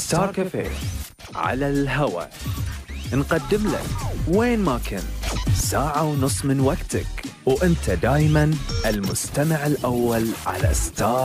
ستار كافيه على الهواء، نقدم لك وين ما كنت 1.5 ساعة من وقتك، وانت دايما المستمع الأول على ستار.